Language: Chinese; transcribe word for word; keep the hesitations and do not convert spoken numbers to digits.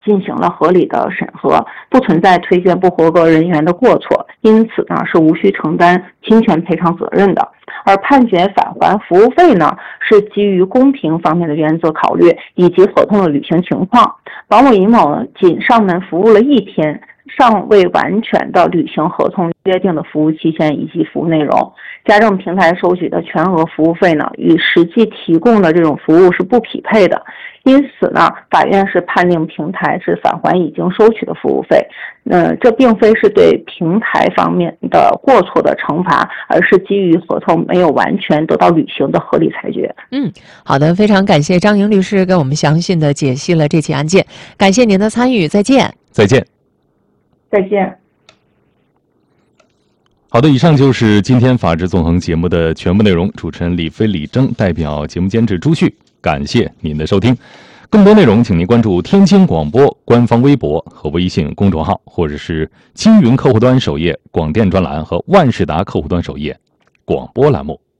进行了合理的审核，不存在推荐不合格人员的过错，因此呢是无需承担侵权赔偿责任的。而判决返还服务费呢，是基于公平方面的原则考虑以及合同的履行情况。王某、尹某仅上门服务了一天，尚未完全的履行合同约定的服务期限以及服务内容，家政平台收取的全额服务费呢，与实际提供的这种服务是不匹配的。因此呢，法院是判令平台是返还已经收取的服务费。呃，这并非是对平台方面的过错的惩罚，而是基于合同没有完全得到履行的合理裁决。 嗯，好的，非常感谢张莹律师给我们详细的解析了这起案件，感谢您的参与，再见。 再见。 再见。 好的，以上就是今天法治纵横节目的全部内容。主持人李飞、李征代表节目监制朱旭，感谢您的收听。更多内容请您关注天津广播官方微博和微信公众号，或者是青云客户端首页广电专栏和万事达客户端首页广播栏目。